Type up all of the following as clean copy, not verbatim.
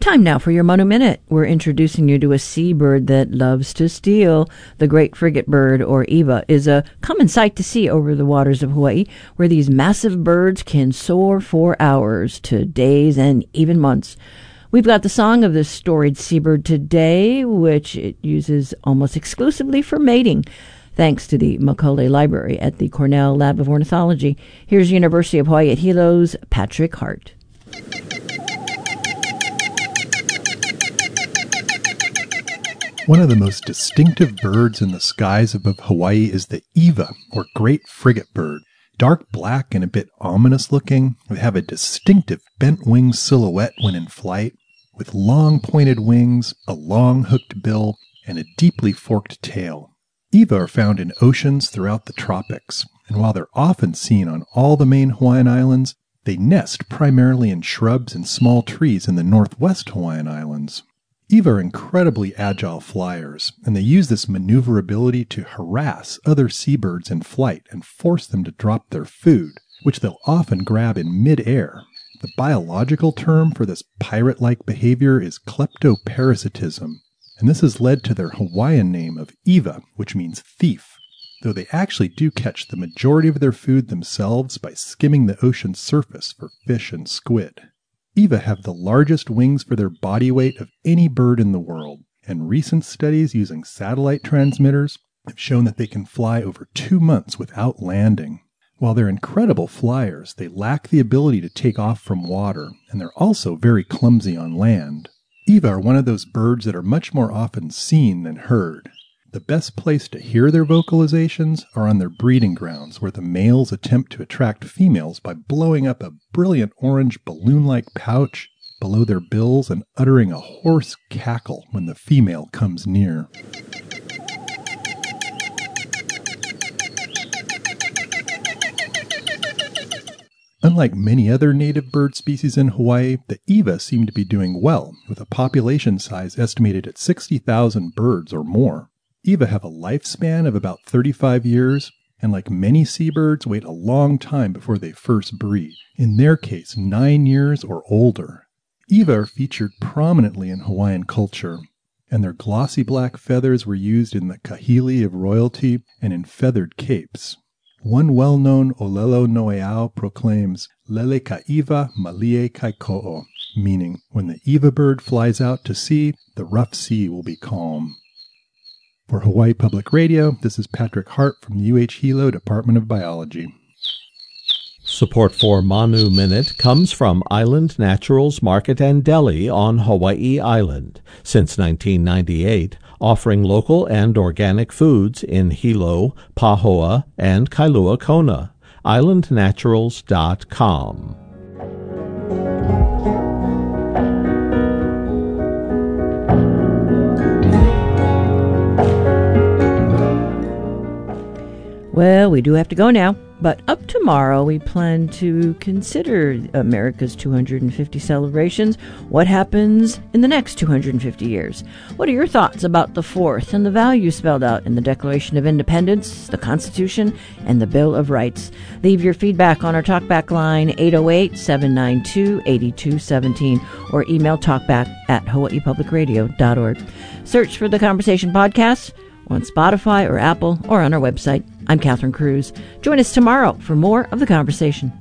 Time now for your Mono Minute. We're introducing you to a seabird that loves to steal. The great frigate bird, or Ewa, is a common sight to see over the waters of Hawaii, where these massive birds can soar for hours to days and even months. We've got the song of this storied seabird today, which it uses almost exclusively for mating, thanks to the Macaulay Library at the Cornell Lab of Ornithology. Here's University of Hawaii at Hilo's Patrick Hart. One of the most distinctive birds in the skies above Hawaii is the Ewa, or great frigate bird. Dark black and a bit ominous looking, they have a distinctive bent wing silhouette when in flight, with long pointed wings, a long hooked bill, and a deeply forked tail. Ewa are found in oceans throughout the tropics, and while they're often seen on all the main Hawaiian islands, they nest primarily in shrubs and small trees in the northwest Hawaiian Islands. Ewa are incredibly agile flyers, and they use this maneuverability to harass other seabirds in flight and force them to drop their food, which they'll often grab in mid-air. The biological term for this pirate-like behavior is kleptoparasitism, and this has led to their Hawaiian name of Ewa, which means thief, though they actually do catch the majority of their food themselves by skimming the ocean's surface for fish and squid. Ewa have the largest wings for their body weight of any bird in the world, and recent studies using satellite transmitters have shown that they can fly over 2 months without landing. While they're incredible flyers, they lack the ability to take off from water, and they're also very clumsy on land. Ewa are one of those birds that are much more often seen than heard. The best place to hear their vocalizations are on their breeding grounds, where the males attempt to attract females by blowing up a brilliant orange balloon-like pouch below their bills and uttering a hoarse cackle when the female comes near. Unlike many other native bird species in Hawaii, the Ewa seem to be doing well, with a population size estimated at 60,000 birds or more. Ewa have a lifespan of about 35 years, and like many seabirds, wait a long time before they first breed, in their case 9 years or older. Ewa are featured prominently in Hawaiian culture, and their glossy black feathers were used in the kahili of royalty and in feathered capes. One well-known Olelo Noeau proclaims, "Lele ka Ewa malie kai ko'o," meaning, when the Ewa bird flies out to sea, the rough sea will be calm. For Hawaii Public Radio, this is Patrick Hart from the UH Hilo Department of Biology. Support for Manu Minute comes from Island Naturals Market and Deli on Hawaii Island. Since 1998, offering local and organic foods in Hilo, Pahoa, and Kailua Kona. islandnaturals.com. Well, we do have to go now, but up tomorrow we plan to consider America's 250 celebrations. What happens in the next 250 years? What are your thoughts about the Fourth and the values spelled out in the Declaration of Independence, the Constitution, and the Bill of Rights? Leave your feedback on our TalkBack line, 808-792-8217, or email talkback@hawaiipublicradio.org. Search for the Conversation Podcast on Spotify or Apple or on our website. I'm Catherine Cruz. Join us tomorrow for more of the conversation.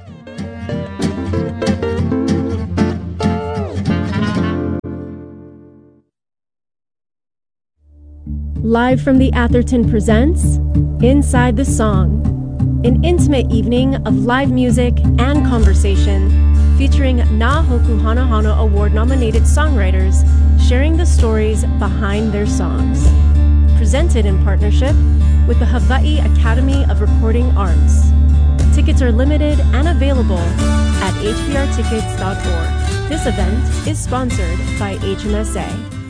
Live from the Atherton presents Inside the Song, an intimate evening of live music and conversation featuring Na Hoku Hana Hana Award-nominated songwriters sharing the stories behind their songs. Presented in partnership with the Hawaii Academy of Recording Arts. Tickets are limited and available at hbrtickets.org. This event is sponsored by HMSA.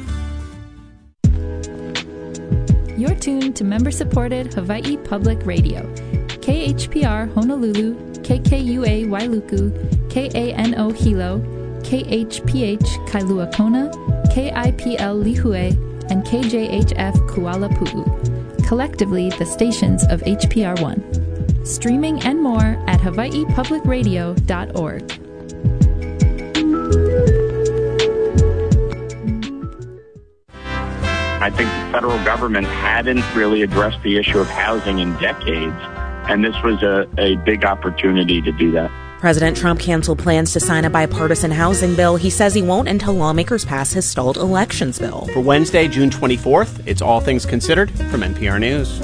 You're tuned to member-supported Hawaii Public Radio. KHPR Honolulu, KKUA Wailuku, KANO Hilo, KHPH Kailua Kona, KIPL Lihue, and KJHF Kuala Pu'u. Collectively, the stations of HPR1. Streaming and more at hawaiipublicradio.org. I think the federal government hadn't really addressed the issue of housing in decades, and this was a big opportunity to do that. President Trump canceled plans to sign a bipartisan housing bill. He says he won't until lawmakers pass his stalled elections bill. For Wednesday, June 24th, it's All Things Considered from NPR News.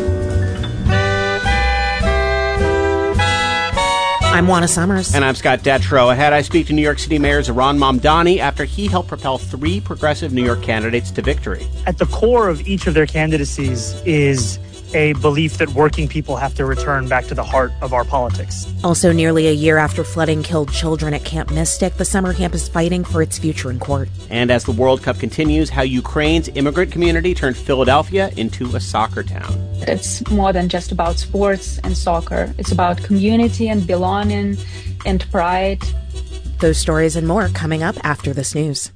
I'm Juana Summers. And I'm Scott Detrow. Ahead, I speak to New York City Mayor Zohran Mamdani after he helped propel 3 progressive New York candidates to victory. At the core of each of their candidacies is a belief that working people have to return back to the heart of our politics. Also, nearly a year after flooding killed children at Camp Mystic, the summer camp is fighting for its future in court. And as the World Cup continues, how Ukraine's immigrant community turned Philadelphia into a soccer town. It's more than just about sports and soccer. It's about community and belonging and pride. Those stories and more coming up after this news.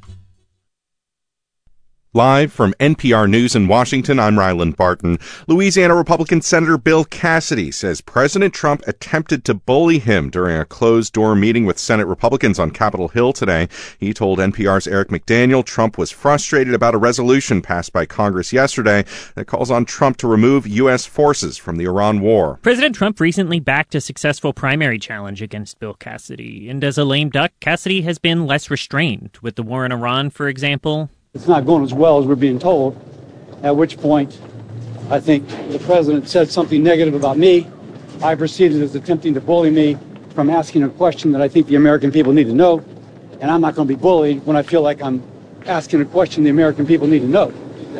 Live from NPR News in Washington, I'm Ryland Barton. Louisiana Republican Senator Bill Cassidy says President Trump attempted to bully him during a closed-door meeting with Senate Republicans on Capitol Hill today. He told NPR's Eric McDaniel Trump was frustrated about a resolution passed by Congress yesterday that calls on Trump to remove U.S. forces from the Iran war. President Trump recently backed a successful primary challenge against Bill Cassidy, and as a lame duck, Cassidy has been less restrained. With the war in Iran, for example, it's not going as well as we're being told, at which point I think the president said something negative about me. I perceived it as attempting to bully me from asking a question that I think the American people need to know, and I'm not going to be bullied when I feel like I'm asking a question the American people need to know.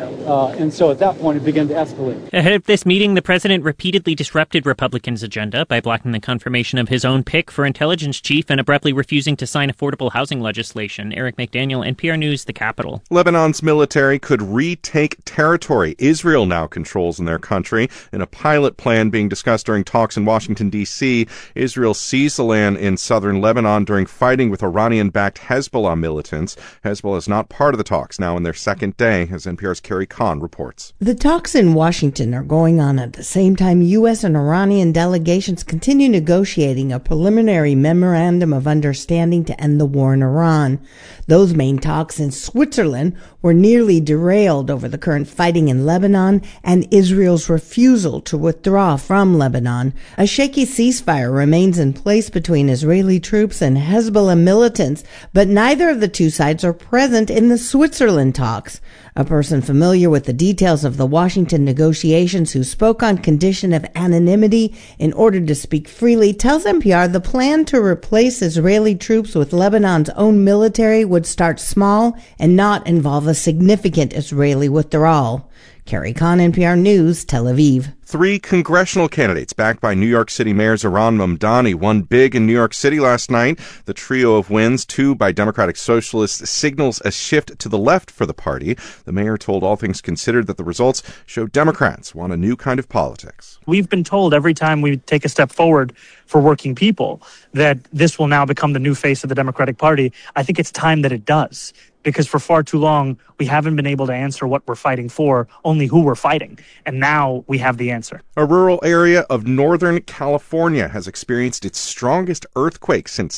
And so at that point, it began to escalate. Ahead of this meeting, the president repeatedly disrupted Republicans' agenda by blocking the confirmation of his own pick for intelligence chief and abruptly refusing to sign affordable housing legislation. Eric McDaniel, NPR News, the Capitol. Lebanon's military could retake territory Israel now controls in their country. In a pilot plan being discussed during talks in Washington, D.C., Israel seized the land in southern Lebanon during fighting with Iranian-backed Hezbollah militants. Hezbollah is not part of the talks, now in their second day, as NPR's Carrie Kahn reports. The talks in Washington are going on at the same time U.S. and Iranian delegations continue negotiating a preliminary memorandum of understanding to end the war in Iran. Those main talks in Switzerland were nearly derailed over the current fighting in Lebanon and Israel's refusal to withdraw from Lebanon. A shaky ceasefire remains in place between Israeli troops and Hezbollah militants, but neither of the two sides are present in the Switzerland talks. A person familiar with the details of the Washington negotiations who spoke on condition of anonymity in order to speak freely tells NPR the plan to replace Israeli troops with Lebanon's own military would start small and not involve a significant Israeli withdrawal. Carrie Kahn, NPR News, Tel Aviv. 3 congressional candidates backed by New York City Mayor Zohran Mamdani won big in New York City last night. The trio of wins, 2 by Democratic Socialists, signals a shift to the left for the party. The mayor told All Things Considered that the results show Democrats want a new kind of politics. We've been told every time we take a step forward for working people that this will now become the new face of the Democratic Party. I think it's time that it does, because for far too long, we haven't been able to answer what we're fighting for, only who we're fighting. And now we have the answer. A rural area of Northern California has experienced its strongest earthquake since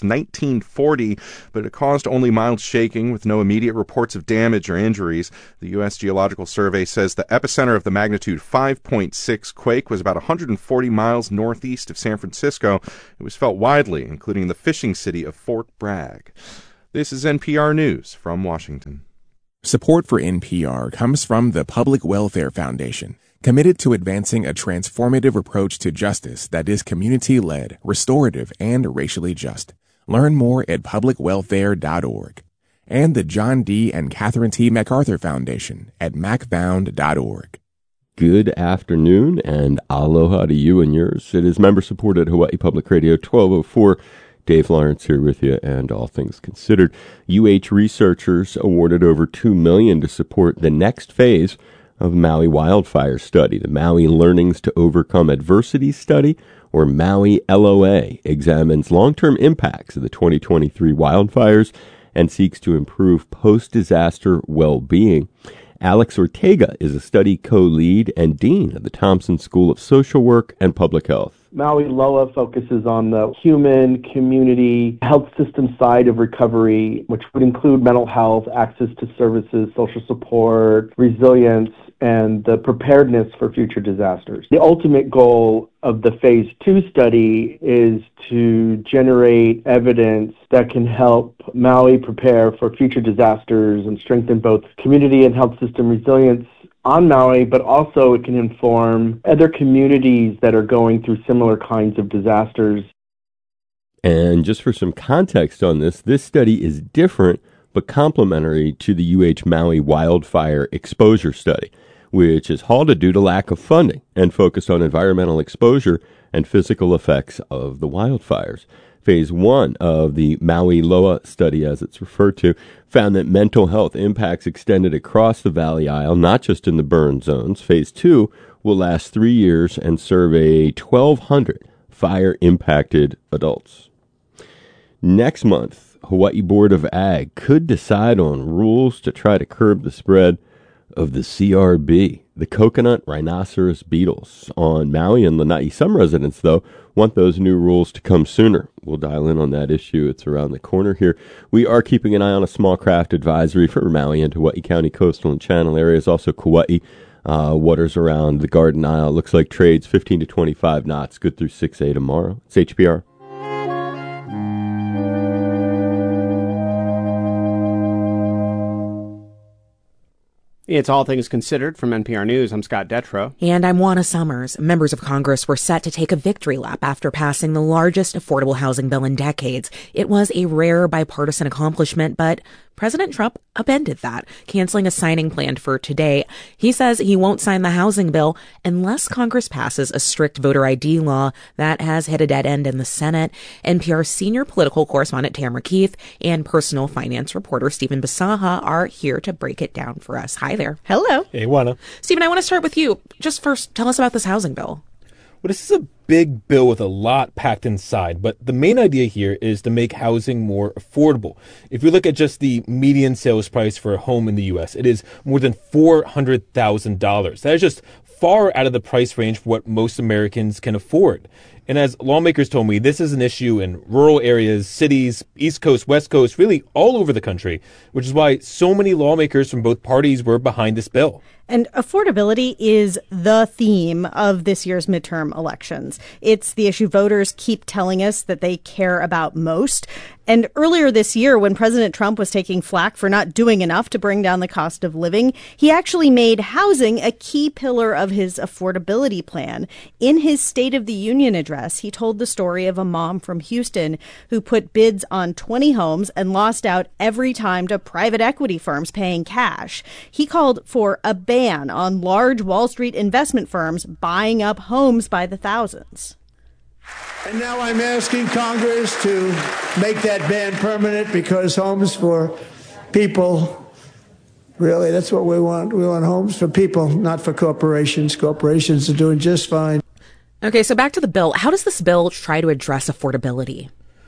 1940, but it caused only mild shaking with no immediate reports of damage or injuries. The U.S. Geological Survey says the epicenter of the magnitude 5.6 quake was about 140 miles northeast of San Francisco. It was felt widely, including the fishing city of Fort Bragg. This is NPR News from Washington. Support for NPR comes from the Public Welfare Foundation, committed to advancing a transformative approach to justice that is community-led, restorative, and racially just. Learn more at publicwelfare.org. And the John D. and Catherine T. MacArthur Foundation at macfound.org. Good afternoon, and aloha to you and yours. It is member-supported Hawaii Public Radio 1204. Dave Lawrence here with you, and All Things Considered. UH researchers awarded over $2 million to support the next phase of Maui wildfire study. The Maui Learnings to Overcome Adversity Study, or Maui LOA, examines long-term impacts of the 2023 wildfires and seeks to improve post-disaster well-being. Alex Ortega is a study co-lead and dean of the Thompson School of Social Work and Public Health. Maui Loa focuses on the human, community, health system side of recovery, which would include mental health, access to services, social support, resilience, and the preparedness for future disasters. The ultimate goal of the Phase 2 study is to generate evidence that can help Maui prepare for future disasters and strengthen both community and health system resilience on Maui, but also it can inform other communities that are going through similar kinds of disasters. And just for some context on this study is different but complementary to the UH Maui wildfire exposure study, which is halted due to lack of funding and focused on environmental exposure and physical effects of the wildfires. Phase 1 of the Maui Loa study, as it's referred to, found that mental health impacts extended across the Valley Isle, not just in the burn zones. Phase 2 will last 3 years and survey 1,200 fire-impacted adults. Next month, Hawaii Board of Ag could decide on rules to try to curb the spread of the CRB, the coconut rhinoceros beetles, on Maui and Lanai. Some residents, though, want those new rules to come sooner. We'll dial in on that issue. It's around the corner here. We are keeping an eye on a small craft advisory for Maui and Hawaii County coastal and channel areas. Also Kauai, waters around the Garden Isle. Looks like trades 15 to 25 knots, good through 6A tomorrow. It's HPR. It's All Things Considered from NPR News. I'm Scott Detrow. And I'm Juana Summers. Members of Congress were set to take a victory lap after passing the largest affordable housing bill in decades. It was a rare bipartisan accomplishment, but President Trump upended that, canceling a signing planned for today. He says he won't sign the housing bill unless Congress passes a strict voter ID law that has hit a dead end in the Senate. NPR senior political correspondent Tamara Keith and personal finance reporter Stephen Basaha are here to break it down for us. Hi there. Hello. Hey, Juana. Stephen, I want to start with you. Just first, tell us about this housing bill. Well, this is a big bill with a lot packed inside, but the main idea here is to make housing more affordable. If you look at just the median sales price for a home in the U.S., it is more than $400,000. That is just far out of the price range for what most Americans can afford. And as lawmakers told me, this is an issue in rural areas, cities, East Coast, West Coast, really all over the country, which is why so many lawmakers from both parties were behind this bill. And affordability is the theme of this year's midterm elections. It's the issue voters keep telling us that they care about most. And earlier this year, when President Trump was taking flack for not doing enough to bring down the cost of living, he actually made housing a key pillar of his affordability plan. In his State of the Union address, he told the story of a mom from Houston who put bids on 20 homes and lost out every time to private equity firms paying cash. He called for a ban on large Wall Street investment firms buying up homes by the thousands. And now I'm asking Congress to make that ban permanent, because homes for people, really, that's what we want. We want homes for people, not for corporations. Corporations are doing just fine. Okay, so back to the bill. How does this bill try to address affordability?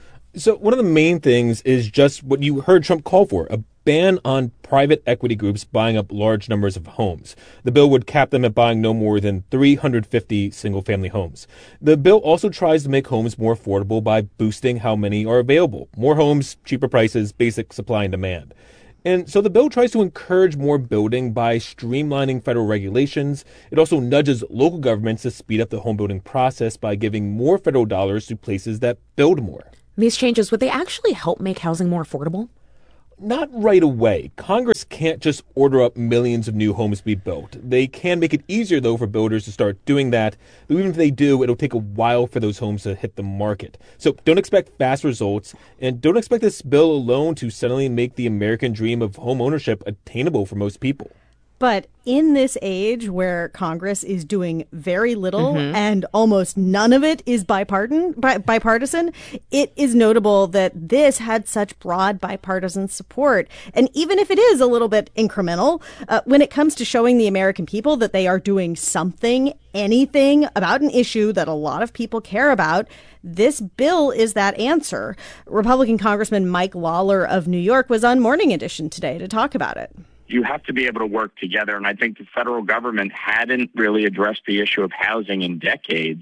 So one of the main things is just what you heard Trump call for, a ban on private equity groups buying up large numbers of homes. The bill would cap them at buying no more than 350 single-family homes. The bill also tries to make homes more affordable by boosting how many are available. More homes, cheaper prices, basic supply and demand. And so the bill tries to encourage more building by streamlining federal regulations. It also nudges local governments to speed up the home building process by giving more federal dollars to places that build more. These changes, would they actually help make housing more affordable? Not right away. Congress can't just order up millions of new homes to be built. They can make it easier, though, for builders to start doing that. But even if they do, it'll take a while for those homes to hit the market. So don't expect fast results, and don't expect this bill alone to suddenly make the American dream of home ownership attainable for most people. But in this age where Congress is doing very little and almost none of it is bipartisan, it is notable that this had such broad bipartisan support. And even if it is a little bit incremental, when it comes to showing the American people that they are doing something, anything about an issue that a lot of people care about, this bill is that answer. Republican Congressman Mike Lawler of New York was on Morning Edition today to talk about it. You have to be able to work together. And I think the federal government hadn't really addressed the issue of housing in decades.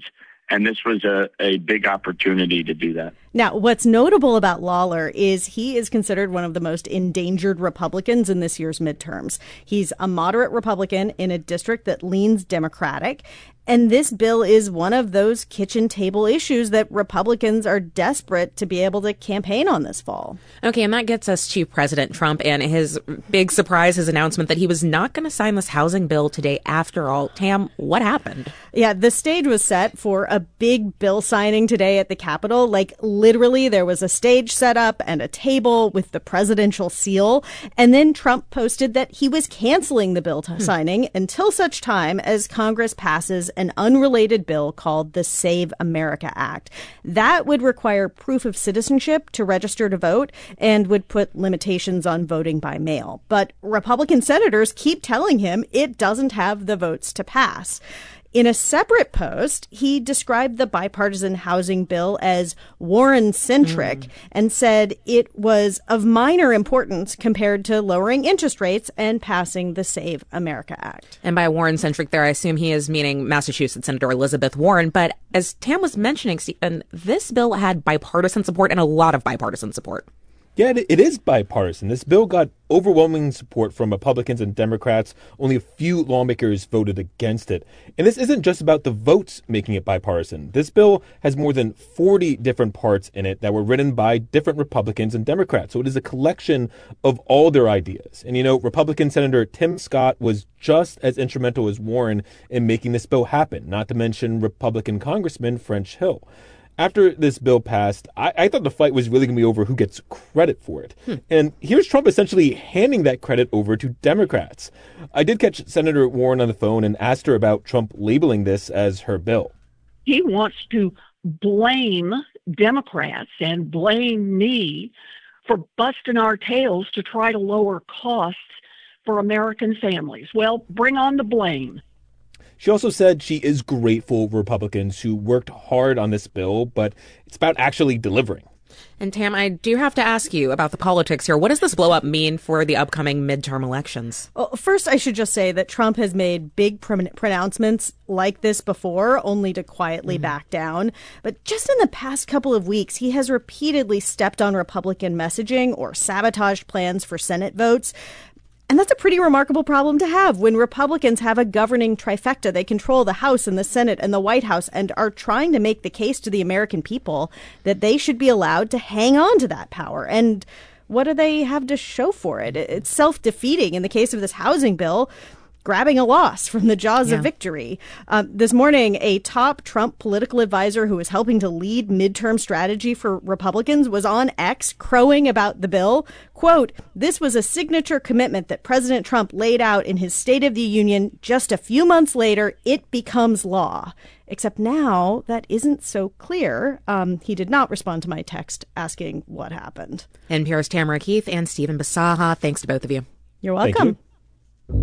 And this was a big opportunity to do that. Now, what's notable about Lawler is he is considered one of the most endangered Republicans in this year's midterms. He's a moderate Republican in a district that leans Democratic. And this bill is one of those kitchen table issues that Republicans are desperate to be able to campaign on this fall. Okay, and that gets us to President Trump and his big surprise, his announcement that he was not going to sign this housing bill today after all. Tam, what happened? Yeah, the stage was set for a big bill signing today at the Capitol. Like, literally, there was a stage set up and a table with the presidential seal. And then Trump posted that he was canceling the bill signing until such time as Congress passes an unrelated bill called the Save America Act. That would require proof of citizenship to register to vote and would put limitations on voting by mail. But Republican senators keep telling him it doesn't have the votes to pass. In a separate post, he described the bipartisan housing bill as Warren-centric and said it was of minor importance compared to lowering interest rates and passing the Save America Act. And by Warren-centric there, I assume he is meaning Massachusetts Senator Elizabeth Warren. But as Tam was mentioning, Stephen, this bill had bipartisan support and a lot of bipartisan support. Yeah, it is bipartisan. This bill got overwhelming support from Republicans and Democrats. Only a few lawmakers voted against it. And this isn't just about the votes making it bipartisan. This bill has more than 40 different parts in it that were written by different Republicans and Democrats. So it is a collection of all their ideas. And, Republican Senator Tim Scott was just as instrumental as Warren in making this bill happen, not to mention Republican Congressman French Hill. After this bill passed, I thought the fight was really going to be over who gets credit for it. And here's Trump essentially handing that credit over to Democrats. I did catch Senator Warren on the phone and asked her about Trump labeling this as her bill. He wants to blame Democrats and blame me for busting our tails to try to lower costs for American families. Well, bring on the blame. She also said she is grateful for Republicans who worked hard on this bill, but it's about actually delivering. And Tam, I do have to ask you about the politics here. What does this blow up mean for the upcoming midterm elections? Well, first, I should just say that Trump has made big pronouncements like this before, only to quietly back down. But just in the past couple of weeks, he has repeatedly stepped on Republican messaging or sabotaged plans for Senate votes. And that's a pretty remarkable problem to have when Republicans have a governing trifecta. They control the House and the Senate and the White House and are trying to make the case to the American people that they should be allowed to hang on to that power. And what do they have to show for it? It's self-defeating in the case of this housing bill, grabbing a loss from the jaws of victory. This morning, a top Trump political advisor who was helping to lead midterm strategy for Republicans was on X crowing about the bill. Quote, "This was a signature commitment that President Trump laid out in his State of the Union. Just a few months later, it becomes law." Except now that isn't so clear. He did not respond to my text asking what happened. NPR's Tamara Keith and Stephen Basaha. Thanks to both of you. You're welcome.